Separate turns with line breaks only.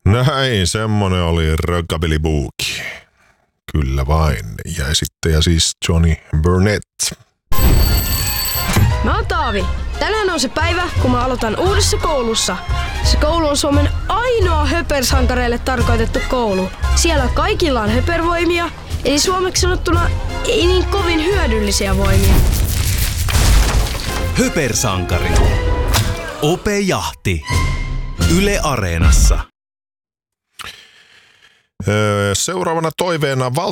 Näin, semmonen oli Rockabilly Boogie. Kyllä vain. Ja esittäjä siis Johnny Burnett.
Mä oon Taavi. Tänään on se päivä, kun mä aloitan uudessa koulussa. Se koulu on Suomen ainoa höpersankareille tarkoitettu koulu. Siellä kaikilla on höpervoimia, eli suomeksi sanottuna ei niin kovin hyödyllisiä voimia.
Höpersankari. Ope Jahti. Yle Areenassa.
Seuraavana toiveena